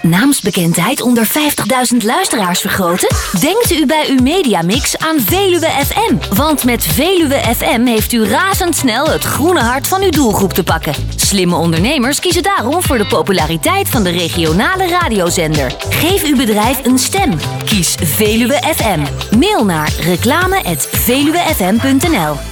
Naamsbekendheid onder 50.000 luisteraars vergroten? Denkt u bij uw mediamix aan Veluwe FM? Want met Veluwe FM heeft u razendsnel het groene hart van uw doelgroep te pakken. Slimme ondernemers kiezen daarom voor de populariteit van de regionale radiozender. Geef uw bedrijf een stem. Kies Veluwe FM. Mail naar reclame@veluwefm.nl.